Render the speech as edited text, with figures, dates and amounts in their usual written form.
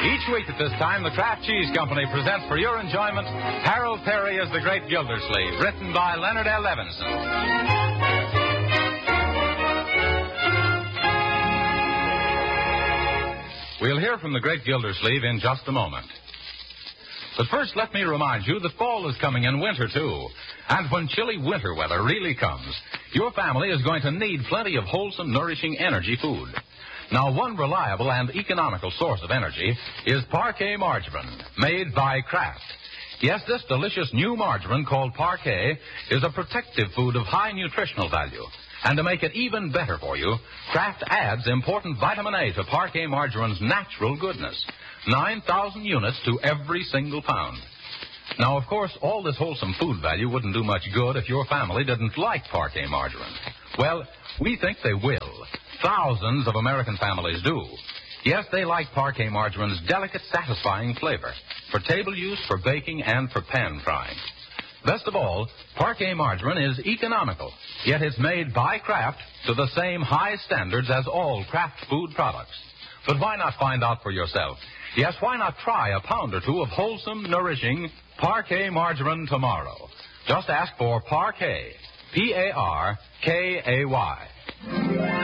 Each week at this time, the Kraft Cheese Company presents for your enjoyment Harold Perry as the Great Gildersleeve, written by Leonard L. Levinson. We'll hear from the Great Gildersleeve in just a moment. But first, let me remind you that fall is coming and winter, too. And when chilly winter weather really comes, your family is going to need plenty of wholesome, nourishing energy food. Now, one reliable and economical source of energy is Parquet margarine, made by Kraft. Yes, this delicious new margarine called Parquet is a protective food of high nutritional value. And to make it even better for you, Kraft adds important vitamin A to Parquet margarine's natural goodness. 9,000 units to every single pound. Now, of course, all this wholesome food value wouldn't do much good if your family didn't like Parquet margarine. Well, we think they will. Thousands of American families do. Yes, they like Parquet margarine's delicate, satisfying flavor for table use, for baking, and for pan frying. Best of all, Parquet margarine is economical, yet it's made by Kraft to the same high standards as all Kraft food products. But why not find out for yourself? Yes, why not try a pound or two of wholesome, nourishing Parquet margarine tomorrow? Just ask for Parquet, P-A-R-K-A-Y.